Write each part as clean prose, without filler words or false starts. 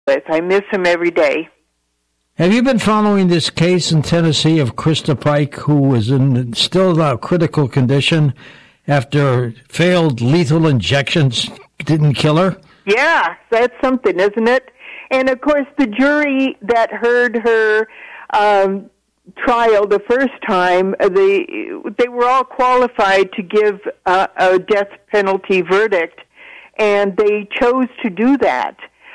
with. I miss him every day. Have you been following this case in Tennessee of Krista Pike, who was in still critical condition after failed lethal injections didn't kill her? Yeah, that's something, isn't it? And, of course, the jury that heard her trial the first time, they were all qualified to give a death penalty verdict, and they chose to do that.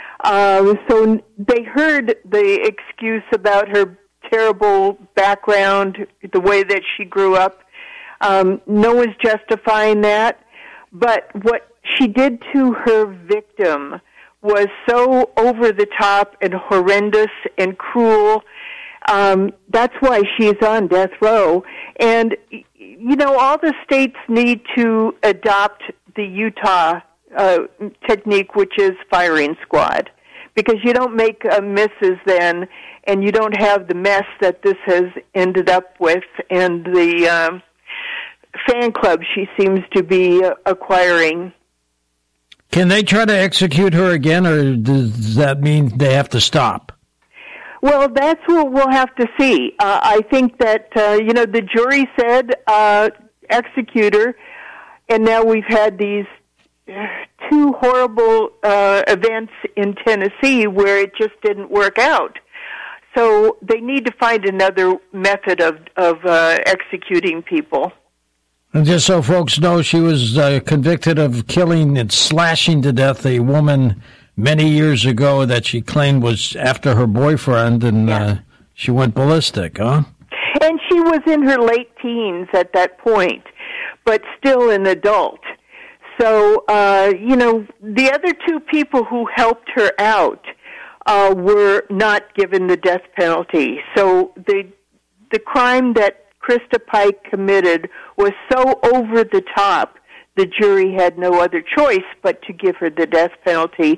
So they heard the excuse about her terrible background, the way that she grew up. No one's justifying that. But what she did to her victim was so over the top and horrendous and cruel. That's why she's on death row. And, you know, all the states need to adopt the Utah technique, which is firing squad, because you don't make misses then, and you don't have the mess that this has ended up with, and the fan club she seems to be acquiring. Can they try to execute her again, or does that mean they have to stop? Well, that's what we'll have to see. I think that, the jury said execute her, and now we've had these two horrible events in Tennessee where it just didn't work out. So they need to find another method of executing people. And just so folks know, she was convicted of killing and slashing to death a woman many years ago that she claimed was after her boyfriend, and she went ballistic, huh? And she was in her late teens at that point, but still an adult. So, the other two people who helped her out were not given the death penalty. So the crime that Krista Pike committed was so over the top, the jury had no other choice but to give her the death penalty.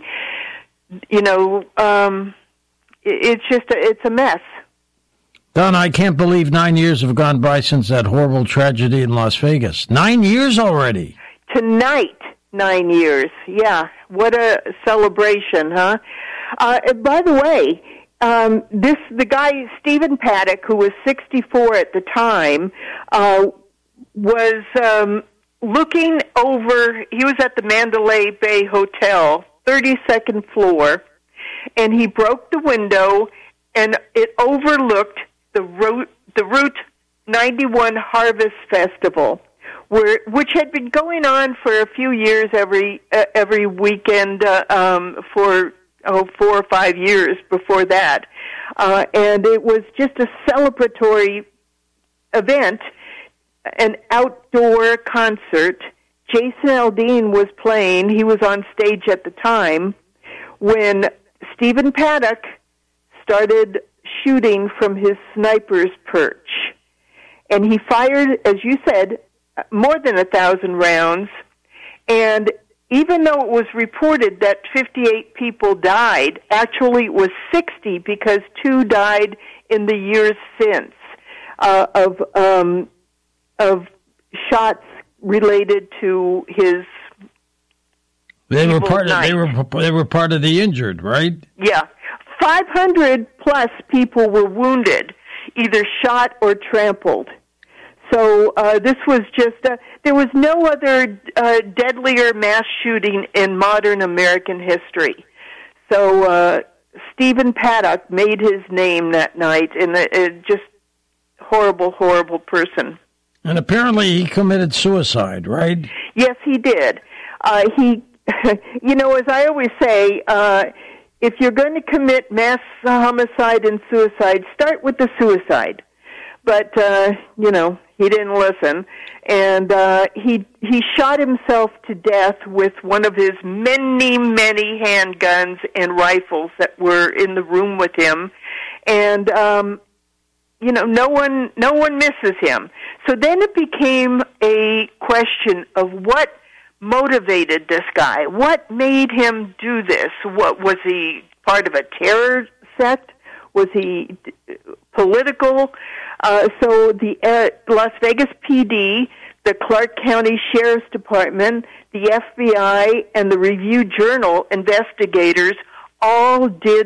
It's a mess. Don, I can't believe 9 years have gone by since that horrible tragedy in Las Vegas. 9 years already. Tonight, 9 years. Yeah, what a celebration, huh? By the way, the guy, Stephen Paddock, who was 64 at the time, was looking over, he was at the Mandalay Bay Hotel, 32nd floor, and he broke the window, and it overlooked the Route 91 Harvest Festival, which had been going on for a few years every weekend for 4 or 5 years before that. And it was just a celebratory event, an outdoor concert. Jason Aldean was playing. He was on stage at the time when Stephen Paddock started shooting from his sniper's perch. And he fired, as you said, more than 1,000 rounds. And even though it was reported that 58 people died, actually it was 60 because 2 died in the years since of shots related to his. They were part of the injured, right? Yeah, 500 plus people were wounded, either shot or trampled. So this was just, there was no other deadlier mass shooting in modern American history. So Stephen Paddock made his name that night, and just horrible, horrible person. And apparently he committed suicide, right? Yes, he did. He, as I always say, if you're going to commit mass homicide and suicide, start with the suicide. But, he didn't listen, and he shot himself to death with one of his many, many handguns and rifles that were in the room with him, and no one misses him. So then it became a question of what motivated this guy. What made him do this? What was he part of a terror sect? Was he political? So the Las Vegas PD, the Clark County Sheriff's Department, the FBI, and the Review Journal investigators all did